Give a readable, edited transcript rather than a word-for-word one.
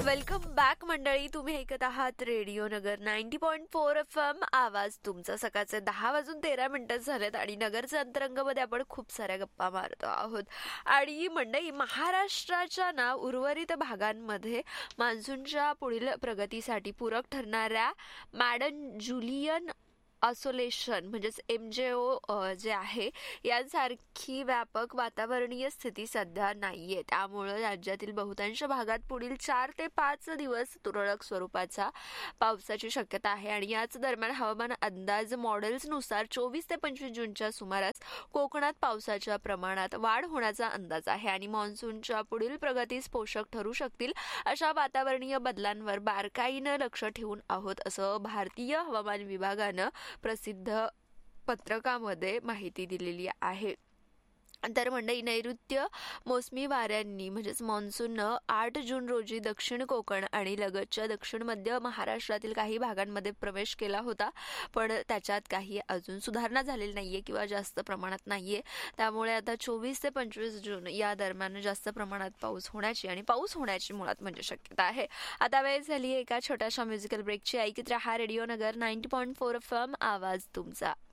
Welcome back मंडळी. तुम्ही ऐकत आहात रेडिओ नगर 90.4 FM. आवाज तुमचा. सकाळचे 10:13 झालेत आणि नगरच्या अंतरंगामध्ये आपण खूप साऱ्या गप्पा मारतो आहोत. आणि मंडळी, महाराष्ट्राच्या उर्वरित भागांमध्ये मान्सूनच्या पुढील प्रगतीसाठी पूरक ठरणाऱ्या मॅडम जुलियन असोलेशन म्हणजेच MJO जे आहे यांसारखी व्यापक वातावरणीय स्थिती सध्या नाहीये. त्यामुळे राज्यातील बहुतांश भागात पुढील 4 ते 5 दिवस तुरळक स्वरूपाचा पावसाची शक्यता आहे. आणि याच दरम्यान हवामान अंदाज मॉडेल्सनुसार 24 ते 25 जूनच्या सुमारास कोकणात पावसाच्या प्रमाणात वाढ होण्याचा अंदाज आहे. आणि मान्सूनच्या पुढील प्रगतीस पोषक ठरू शकतील अशा वातावरणीय बदलांवर बारकाईनं लक्ष ठेवून आहोत, असं भारतीय हवामान विभागानं प्रसिद्ध पत्रकामध्ये माहिती दिलेली आहे. तर मंडळी, नैऋत्य मोसमी वाऱ्यांनी म्हणजेच मान्सूननं 8 जून रोजी दक्षिण कोकण आणि लगतच्या दक्षिण मध्य महाराष्ट्रातील काही भागांमध्ये प्रवेश केला होता, पण त्याच्यात काही अजून सुधारणा झालेली नाहीये किंवा जास्त प्रमाणात नाहीये. त्यामुळे आता 24 ते 25 जून या दरम्यान जास्त प्रमाणात पाऊस होण्याची मुळात म्हणजे शक्यता आहे. आता वेळ झाली एका छोट्याशा म्युझिकल ब्रेकची. ऐकत रहा रेडिओ नगर 90.4 FM. आवाज तुमचा.